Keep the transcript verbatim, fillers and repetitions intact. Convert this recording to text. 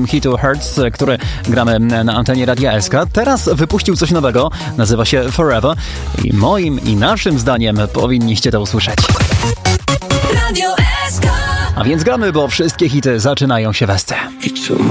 nowym hitu Hurts, który gramy na antenie Radia S K. Teraz wypuścił coś nowego, nazywa się Forever i moim i naszym zdaniem powinniście to usłyszeć. Radio S K. A więc gramy, bo wszystkie hity zaczynają się w S C.